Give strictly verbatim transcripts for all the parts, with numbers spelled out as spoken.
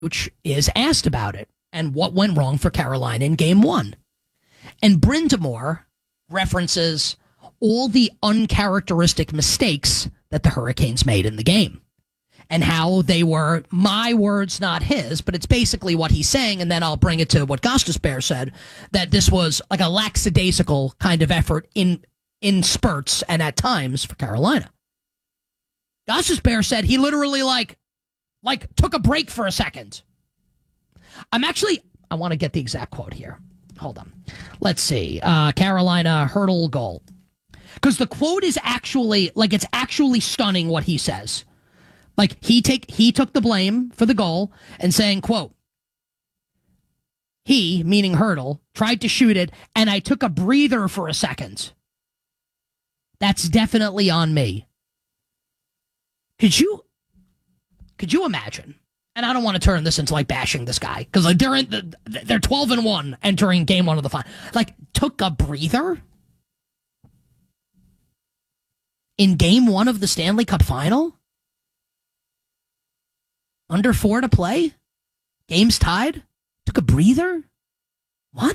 coach is asked about it and what went wrong for Carolina in game one. And Brind'Amour references all the uncharacteristic mistakes that the Hurricanes made in the game and how they were, my words, not his, but it's basically what he's saying. And then I'll bring it to what Gostisbehere said, that this was like a lackadaisical kind of effort in, in spurts and at times for Carolina. Gostisbehere said he literally like, like took a break for a second. I'm actually, I want to get the exact quote here. Hold on. Let's see. Uh, Carolina Hertl goal. Because the quote is actually, like, it's actually stunning what he says. Like, he take he took the blame for the goal and saying, quote, he, meaning Hertl, tried to shoot it, and I took a breather for a second. That's definitely on me. Could you, could you imagine? And I don't want to turn this into like bashing this guy because like they're in the, they're twelve and one entering game one of the final. Like took a breather in game one of the Stanley Cup final. Under four to play, game's tied. Took a breather. What?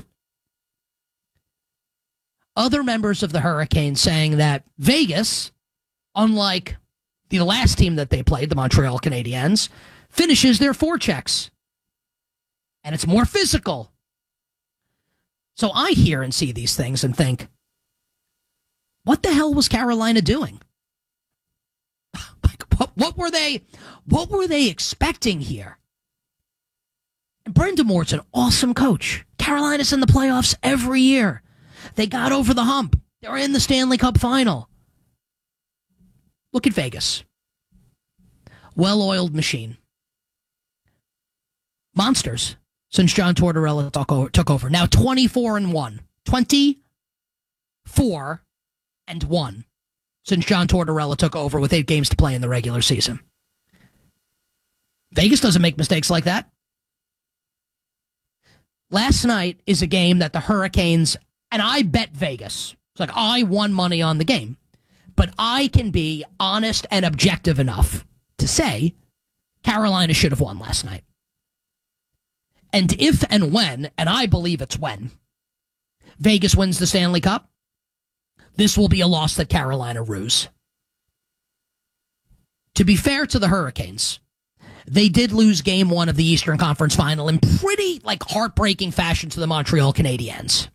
Other members of the Hurricanes saying that Vegas, unlike the last team that they played, the Montreal Canadiens, finishes their forechecks. And it's more physical. So I hear and see these things and think, what the hell was Carolina doing? Like, what, what were they what were they expecting here? And Brind'Amour's an awesome coach. Carolina's in the playoffs every year. They got over the hump. They're in the Stanley Cup final. Look at Vegas. Well-oiled machine. Monsters since John Tortorella took over, took over. Now twenty-four and one. twenty-four and one since John Tortorella took over with eight games to play in the regular season. Vegas doesn't make mistakes like that. Last night is a game that the Hurricanes, and I bet Vegas. It's like I won money on the game. But I can be honest and objective enough to say Carolina should have won last night. And if and when, and I believe it's when, Vegas wins the Stanley Cup, this will be a loss that Carolina rues. To be fair to the Hurricanes, they did lose game one of the Eastern Conference Final in pretty like heartbreaking fashion to the Montreal Canadiens.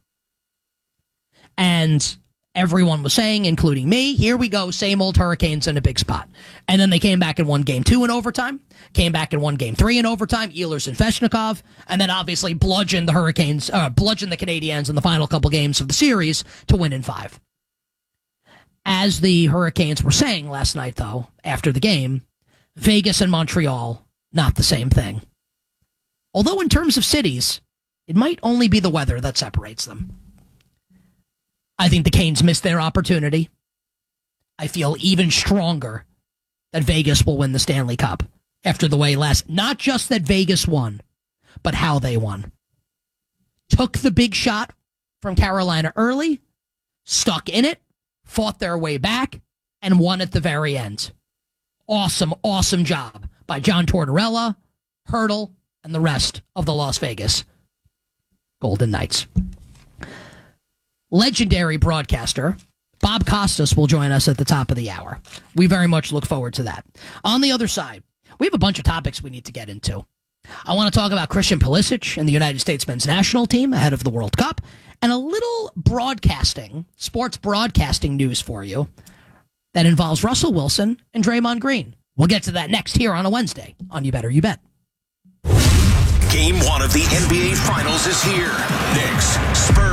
And everyone was saying, including me, here we go, same old Hurricanes in a big spot. And then they came back and won game two in overtime, came back and won game three in overtime, Ehlers and Svechnikov, and then obviously bludgeoned the Hurricanes, uh, bludgeoned the Canadiens in the final couple games of the series to win in five. As the Hurricanes were saying last night, though, after the game, Vegas and Montreal, not the same thing. Although in terms of cities, it might only be the weather that separates them. I think the Canes missed their opportunity. I feel even stronger that Vegas will win the Stanley Cup after the way last, not just that Vegas won, but how they won. Took the big shot from Carolina early, stuck in it, fought their way back, and won at the very end. Awesome, awesome job by John Tortorella, Hertl, and the rest of the Las Vegas Golden Knights. Legendary broadcaster Bob Costas will join us at the top of the hour. We very much look forward to that. On the other side, we have a bunch of topics we need to get into. I want to talk about Christian Pulisic and the United States men's national team ahead of the World Cup, and a little broadcasting, sports broadcasting news for you that involves Russell Wilson and Draymond Green. We'll get to that next here on a Wednesday on You Better You Bet. Game one of the N B A Finals is here. Knicks, Spurs.